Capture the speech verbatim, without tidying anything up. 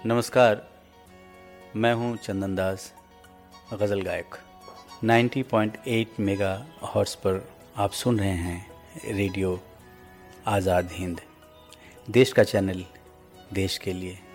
नमस्कार, मैं हूं चंदन दास, गज़ल गायक। नब्बे पॉइंट आठ मेगा हर्ट्ज़ पर आप सुन रहे हैं रेडियो आज़ाद हिंद, देश का चैनल देश के लिए।